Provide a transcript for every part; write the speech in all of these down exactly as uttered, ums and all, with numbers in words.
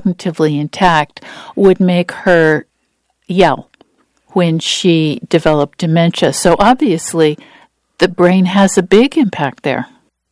cognitively intact would make her yell when she developed dementia. So obviously, the brain has a big impact there.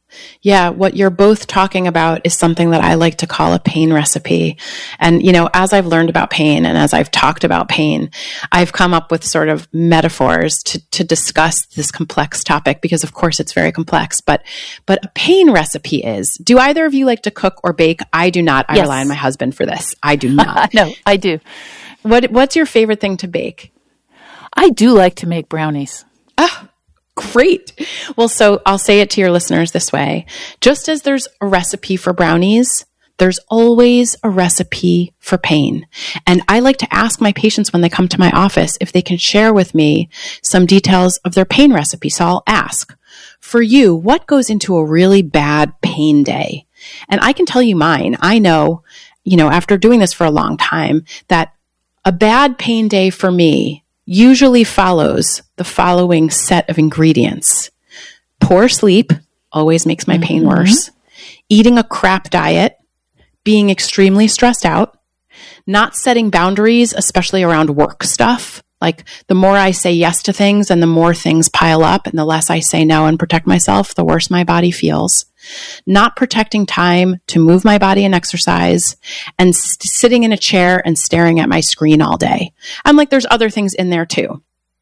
Yeah, what you're both talking about is something that I like to call a pain recipe. And, you know, as I've learned about pain and as I've talked about pain, I've come up with sort of metaphors to, to discuss this complex topic because, of course, it's very complex. But, but a pain recipe is, do either of you like to cook or bake? I do not. I Yes. rely on my husband for this. I do not. No, I do. What, what's your favorite thing to bake? I do like to make brownies. Oh, great. Well, so I'll say it to your listeners this way. Just as there's a recipe for brownies, there's always a recipe for pain. And I like to ask my patients when they come to my office if they can share with me some details of their pain recipe. So I'll ask, for you, what goes into a really bad pain day? And I can tell you mine. I know, you know, after doing this for a long time, that a bad pain day for me usually follows the following set of ingredients. Poor sleep always makes my pain Mm-hmm. worse. Eating a crap diet, being extremely stressed out, not setting boundaries, especially around work stuff. Like the more I say yes to things and the more things pile up and the less I say no and protect myself, the worse my body feels. Not protecting time to move my body and exercise, and st- sitting in a chair and staring at my screen all day. I'm like, there's other things in there too.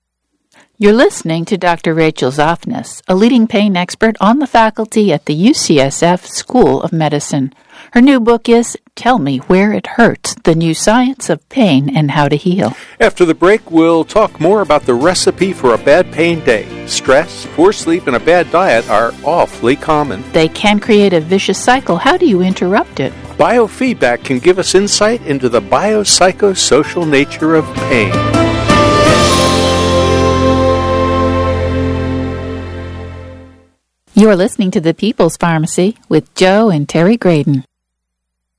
You're listening to Doctor Rachel Zoffness, a leading pain expert on the faculty at the U C S F School of Medicine. Her new book is Tell Me Where It Hurts, The New Science of Pain and How to Heal. After the break, we'll talk more about the recipe for a bad pain day. Stress, poor sleep, and a bad diet are awfully common. They can create a vicious cycle. How do you interrupt it? Biofeedback can give us insight into the biopsychosocial nature of pain. You're listening to The People's Pharmacy with Joe and Terry Graydon.